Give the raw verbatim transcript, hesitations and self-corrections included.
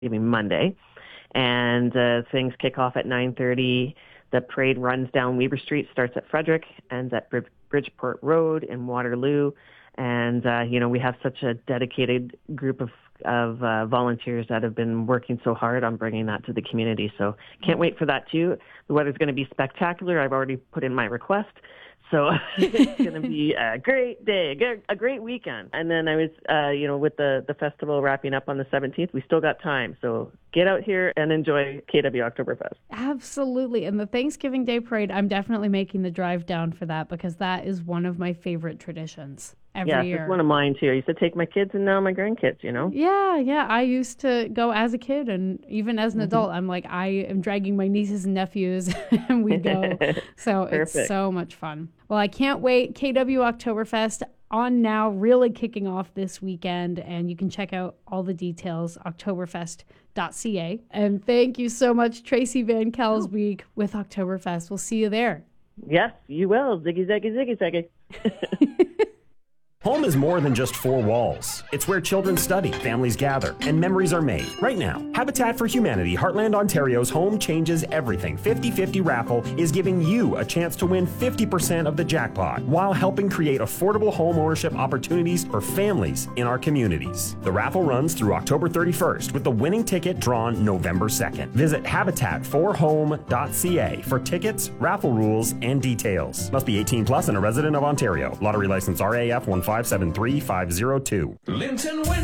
Thanksgiving Monday. And uh, things kick off at nine thirty. The parade runs down Weber Street, starts at Frederick, ends at Brid- Bridgeport Road in Waterloo. And, uh, you know, we have such a dedicated group of, of uh, volunteers that have been working so hard on bringing that to the community. So can't wait for that, too. The weather's going to be spectacular. I've already put in my request. So it's going to be a great day, a great weekend. And then I was, uh, you know, with the, the festival wrapping up on the seventeenth, we still got time. So get out here and enjoy K W Oktoberfest. Absolutely. And the Thanksgiving Day Parade, I'm definitely making the drive down for that because that is one of my favorite traditions every yes, year. Yes, it's one of mine too. I used to take my kids and now my grandkids, you know? Yeah, yeah. I used to go as a kid and even as an mm-hmm. adult, I'm like, I am dragging my nieces and nephews and we go. So it's so much fun. Well, I can't wait. K W Oktoberfest on now, really kicking off this weekend. And you can check out all the details, oktoberfest dot c a. And thank you so much, Tracy Van Kelsbeek with Oktoberfest. We'll see you there. Yes, you will. Ziggy, zaggy, ziggy, zaggy. Home is more than just four walls. It's where children study, families gather, and memories are made. Right now, Habitat for Humanity Heartland Ontario's Home Changes Everything fifty fifty raffle is giving you a chance to win fifty percent of the jackpot while helping create affordable home ownership opportunities for families in our communities. The raffle runs through October thirty-first with the winning ticket drawn November second. Visit habitat for home dot c a for tickets, raffle rules, and details. Must be eighteen plus and a resident of Ontario. Lottery license R A F one five seven three five zero two. Linton